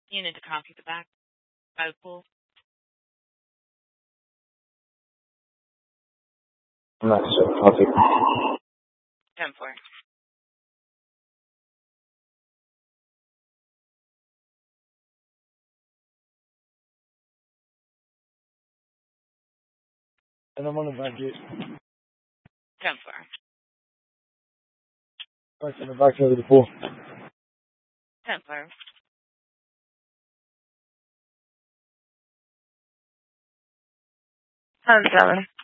You need to copy the back by the pool. I'm not sure. I'll take it. 10-4. And I'm on the back gate. 10-4. Back on the back side of the pool. 10-4. 10-7.